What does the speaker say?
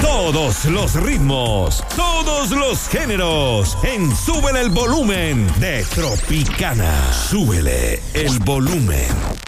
Todos los ritmos, todos los géneros, en Súbele el Volumen de Tropicana. Súbele el volumen.